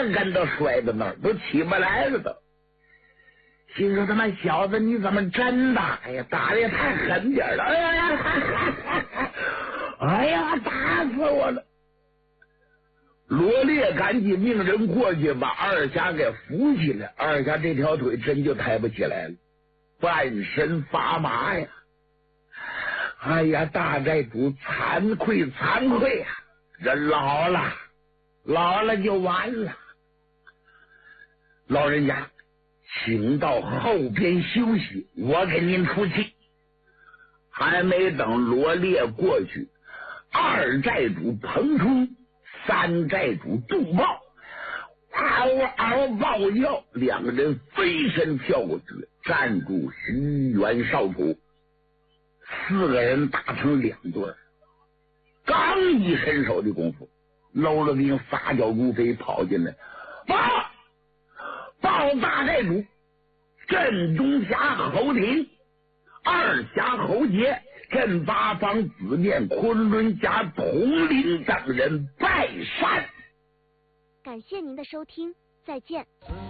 跟都摔到那儿，都起不来了都。心说他妈小子你怎么真打呀？打的也太狠点了！哎呀，哎呀，打死我了！罗烈赶紧命人过去把二侠给扶起来，二侠这条腿真就抬不起来了，半身发麻呀！哎呀，大寨主惭愧惭愧啊！人老了就完了。老人家，请到后边休息，我给您出气。还没等罗烈过去，二寨主彭冲、三寨主杜豹嗷嗷暴叫，两个人飞身跳过去，站住虚元少主。四个人打成两对，刚一伸手的功夫，搂了兵撒脚如飞跑进来，报大寨主，镇东侠侯廷、二侠侯杰、镇八方子面、昆仑侠统领等人拜山。 感谢您的收听，再见。